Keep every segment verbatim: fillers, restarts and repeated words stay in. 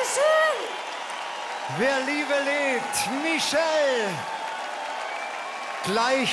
Michel! Wer Liebe lebt, Michel! Gleich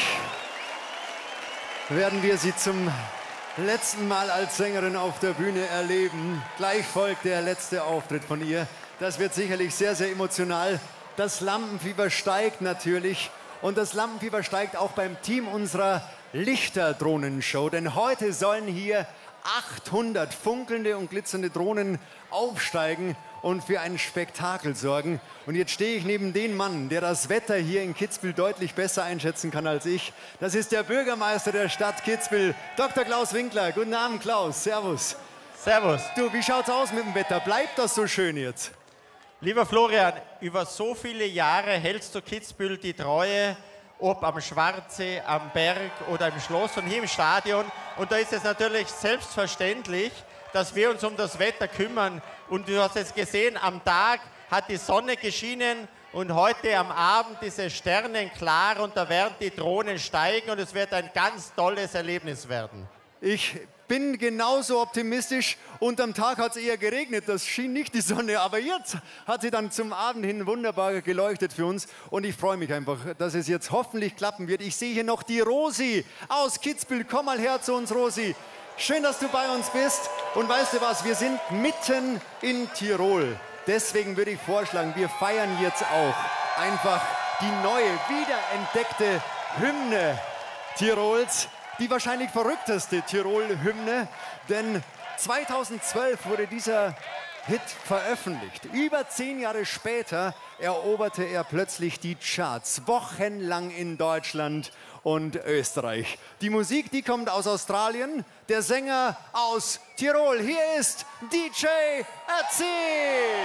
werden wir sie zum letzten Mal als Sängerin auf der Bühne erleben. Gleich folgt der letzte Auftritt von ihr. Das wird sicherlich sehr, sehr emotional. Das Lampenfieber steigt natürlich. Und das Lampenfieber steigt auch beim Team unserer Lichterdrohnenshow. Denn heute sollen hier achthundert funkelnde und glitzernde Drohnen aufsteigen und für ein Spektakel sorgen. Und jetzt stehe ich neben dem Mann, der das Wetter hier in Kitzbühel deutlich besser einschätzen kann als ich. Das ist der Bürgermeister der Stadt Kitzbühel, Doktor Klaus Winkler. Guten Abend, Klaus. Servus. Servus. Du, wie schaut's aus mit dem Wetter? Bleibt das so schön jetzt? Lieber Florian, über so viele Jahre hältst du Kitzbühel die Treue, ob am Schwarzsee, am Berg oder im Schloss und hier im Stadion. Und da ist es natürlich selbstverständlich, dass wir uns um das Wetter kümmern. Und du hast es gesehen, am Tag hat die Sonne geschienen und heute am Abend ist es sternenklar und da werden die Drohnen steigen und es wird ein ganz tolles Erlebnis werden. Ich bin genauso optimistisch und am Tag hat es eher geregnet, das schien nicht die Sonne, aber jetzt hat sie dann zum Abend hin wunderbar geleuchtet für uns und ich freue mich einfach, dass es jetzt hoffentlich klappen wird. Ich sehe hier noch die Rosi aus Kitzbühel, komm mal her zu uns, Rosi. Schön, dass du bei uns bist und weißt du was, wir sind mitten in Tirol. Deswegen würde ich vorschlagen, wir feiern jetzt auch einfach die neue, wiederentdeckte Hymne Tirols. Die wahrscheinlich verrückteste Tirol-Hymne, denn zweitausendzwölf wurde dieser Hit veröffentlicht. Über zehn Jahre später eroberte er plötzlich die Charts, wochenlang in Deutschland und Österreich. Die Musik, die kommt aus Australien, der Sänger aus Tirol. Hier ist D J Ötzi!